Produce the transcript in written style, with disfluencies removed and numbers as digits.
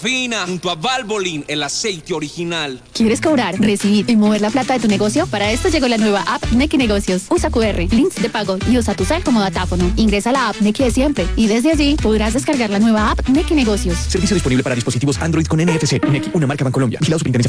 Fina, junto a Valvoline, el aceite original. ¿Quieres cobrar, recibir y mover la plata de tu negocio? Para esto llegó la nueva app Nequi Negocios. Usa QR, links de pago y usa tu cel como datáfono. Ingresa a la app Nequi de siempre y desde allí podrás descargar la nueva app Nequi Negocios. Servicio disponible para dispositivos Android con NFC. Nequi, una marca Bancolombia. Vigilado Superintendencia